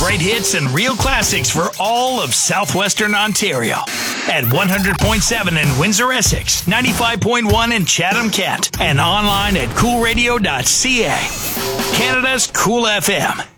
great hits and real classics for all of southwestern Ontario. At 100.7 in Windsor, Essex, 95.1 in Chatham, Kent, and online at coolradio.ca. Canada's Cool FM.